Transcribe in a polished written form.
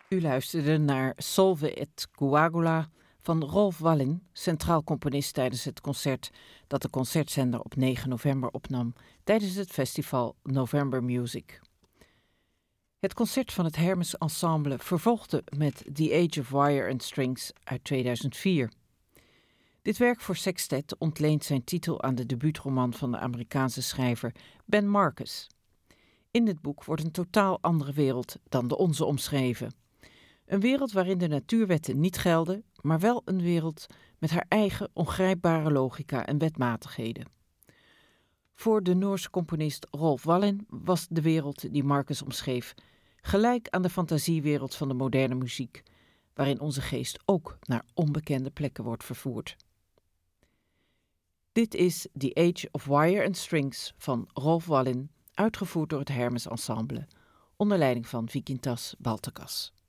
U luisterde naar Solve et Coagula van Rolf Wallin, centraal componist tijdens het concert dat de concertzender op 9 november opnam tijdens het festival November Music. Het concert van het Hermes Ensemble vervolgde met The Age of Wire and Strings uit 2004. Dit werk voor sextet ontleent zijn titel aan de debuutroman van de Amerikaanse schrijver Ben Marcus. In dit boek wordt een totaal andere wereld dan de onze omschreven. Een wereld waarin de natuurwetten niet gelden, maar wel een wereld met haar eigen ongrijpbare logica en wetmatigheden. Voor de Noorse componist Rolf Wallin was de wereld die Marcus omschreef gelijk aan de fantasiewereld van de moderne muziek, waarin onze geest ook naar onbekende plekken wordt vervoerd. Dit is The Age of Wire and Strings van Rolf Wallin, uitgevoerd door het Hermes Ensemble, onder leiding van Vikintas Baltakas.